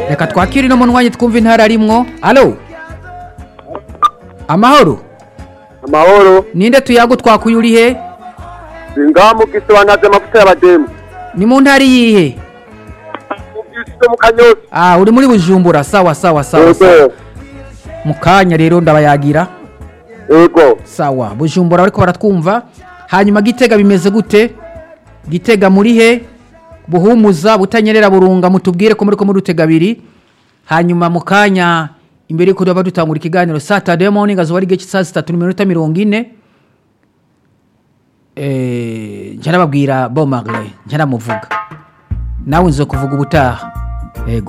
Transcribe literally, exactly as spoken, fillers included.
reka twakire no munwanye twumva intara arimwo. Allo amahoro amahoro ninde tuyago twakuye uri he? Singamu gisobanaje amavuta y'abademu. Ni mu ntari yihe? Ubwiso mu Kanyozi. Ah uri muri Bujumbura sawa sawa sawa. Yego. Mukanya rero ndabayagira. Yego. Sawa Bujumbura ariko baratwumva. Hanyuma Gitega bimeze gute? Gitega muri he? Buhumuza butanyerera burunga mutubwire ko muri ko muri Rutega abiri. Hanyuma mukanya imbere ko doba dutangura ikiganiro Saturday morning azo wari gice saa sitatu n'iminota mirongo ine. Eh njana babwira Bo Marley njana muvuga. Nawe nzo kuvuga ubutaha. Yego.